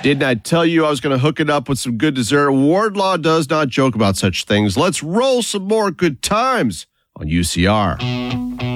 Didn't I tell you I was going to hook it up with some good dessert? Wardlaw does not joke about such things. Let's roll some more good times on UCR.